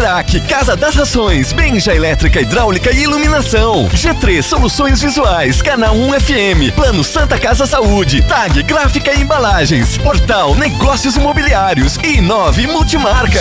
Durac, Casa das Rações, Benja Elétrica, Hidráulica e Iluminação. G3 Soluções Visuais, Canal 1 FM, Plano Santa Casa Saúde, TAG Gráfica e Embalagens, Portal Negócios Imobiliários e 9 Multimarca.